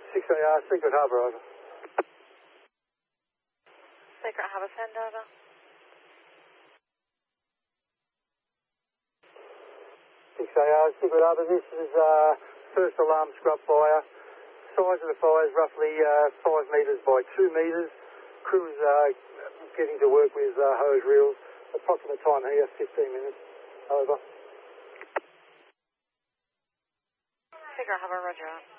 6AR, Secret Harbour, over. Secret Harbour, send over. 6AR, Secret Harbour, this is first alarm scrub fire. Size of the fire is roughly 5 metres by 2 metres. Crew is getting to work with hose reels. Approximate time here, 15 minutes. Over. Secret Harbour, roger.